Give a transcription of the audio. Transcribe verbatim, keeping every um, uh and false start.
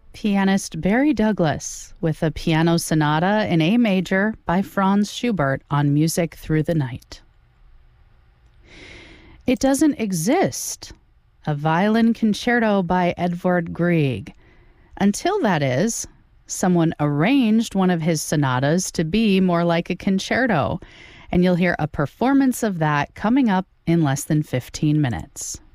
Pianist Barry Douglas with a piano sonata in A major by Franz Schubert on Music Through the Night. It Doesn't Exist, a violin concerto by Edvard Grieg. Until that is, someone arranged one of his sonatas to be more like a concerto, and you'll hear a performance of that coming up in less than fifteen minutes.